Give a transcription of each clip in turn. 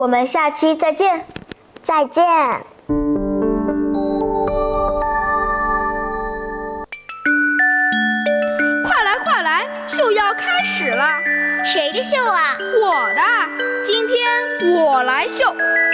我们下期再见。 再见。 快来，秀要开始了。 谁的秀啊？ 我的，今天我来秀。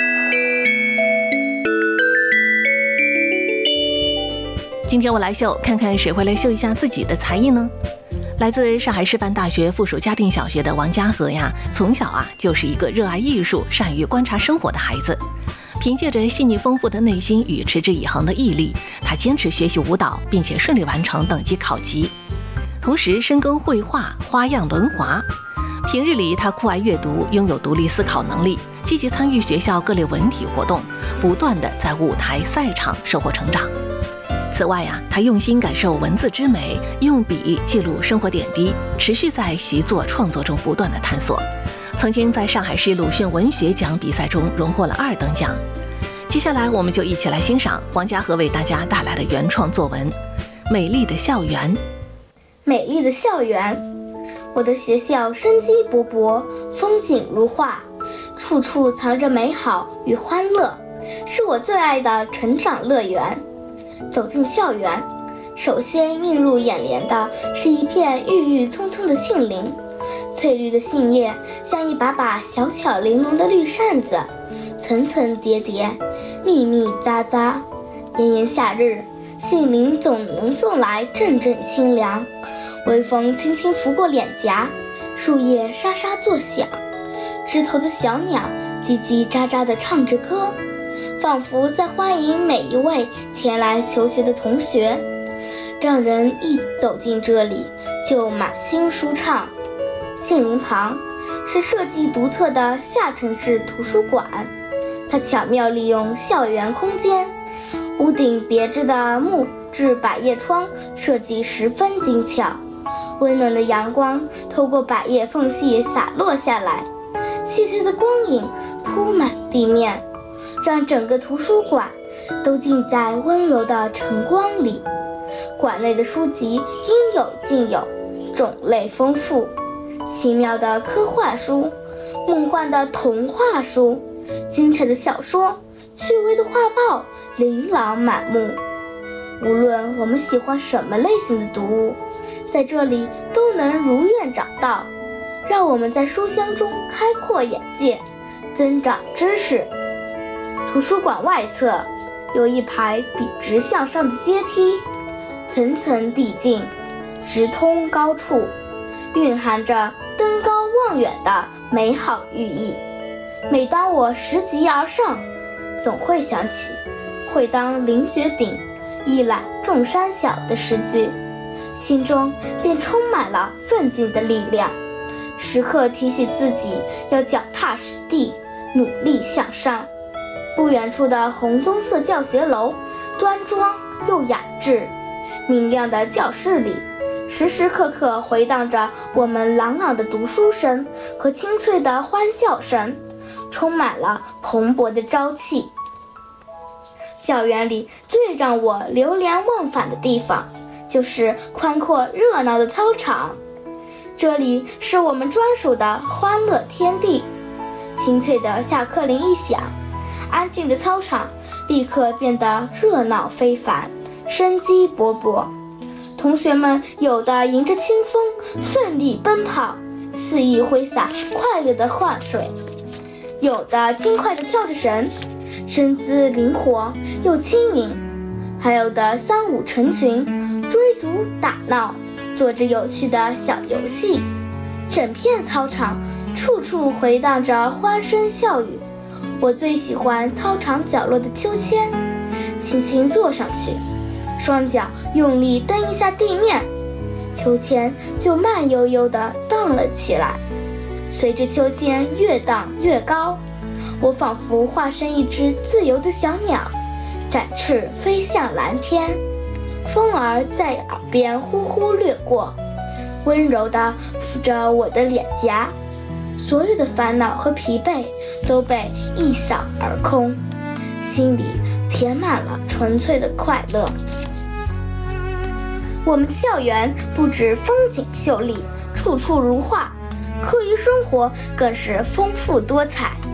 今天我来秀，看看谁会来秀一下自己的才艺呢？来自上海师范大学附属嘉定小学的王嘉禾呀，从小就是一个热爱艺术、善于观察生活的孩子。凭借着细腻丰富的内心与持之以恒的毅力，他坚持学习舞蹈，并且顺利完成等级考级。同时深耕绘画，花样轮滑。平日里他酷爱阅读，拥有独立思考能力，积极参与学校各类文体活动，不断地在舞台赛场收获成长。此外他用心感受文字之美，用笔记录生活点滴，持续在习作创作中不断的探索。曾经在上海市鲁迅文学奖比赛中荣获了2等奖。接下来我们就一起来欣赏王嘉禾为大家带来的原创作文《美丽的校园》。 美丽的校园，我的学校生机勃勃，风景如画，处处藏着美好与欢乐，是我最爱的成长乐园。走进校园，首先映入眼帘的是一片郁郁葱葱的杏林，翠绿的杏叶像一把把小巧玲珑的绿扇子，层层叠叠，密密匝匝。炎炎夏日，杏林总能送来阵阵清凉，微风轻轻拂过脸颊，树叶沙沙作响，枝头的小鸟叽叽喳喳地唱着歌，仿佛在欢迎每一位前来求学的同学，让人一走进这里就满心舒畅。杏林旁是设计独特的下沉式图书馆，它巧妙利用校园空间，屋顶别致的木质百叶窗设计十分精巧，温暖的阳光透过百叶缝隙洒落下来，细碎的光影铺满地面，让整个图书馆都浸在温柔的晨光里。馆内的书籍应有尽有，种类丰富，奇妙的科幻书，梦幻的童话书，精彩的小说，趣味的画报琳琅满目。无论我们喜欢什么类型的读物，在这里都能如愿找到，让我们在书香中开阔眼界，增长知识。图书馆外侧有一排笔直向上的阶梯，层层递进，直通高处，蕴含着登高望远的美好寓意。每当我拾级而上，总会想起会当凌绝顶，一览众山小的诗句，心中便充满了奋进的力量，时刻提醒自己要脚踏实地，努力向上。不远处的红棕色教学楼端庄又雅致，明亮的教室里时时刻刻回荡着我们朗朗的读书声和清脆的欢笑声，充满了蓬勃的朝气。校园里最让我流连忘返的地方，就是宽阔热闹的操场，这里是我们专属的欢乐天地。清脆的下课铃一响，安静的操场立刻变得热闹非凡，生机勃勃。同学们有的迎着清风奋力奔跑，肆意挥洒快乐的汗水，有的轻快地跳着绳，身姿灵活又轻盈，还有的三五成群追逐打闹，做着有趣的小游戏。整片操场处处回荡着欢声笑语。我最喜欢操场角落的秋千，轻轻坐上去，双脚用力蹬一下地面，秋千就慢悠悠地荡了起来。随着秋千越荡越高，我仿佛化身一只自由的小鸟，展翅飞向蓝天。风儿在耳边呼呼掠过，温柔地抚着我的脸颊，所有的烦恼和疲惫都被一扫而空，心里填满了纯粹的快乐。我们的校园不止风景秀丽，处处如画，课余生活更是丰富多彩。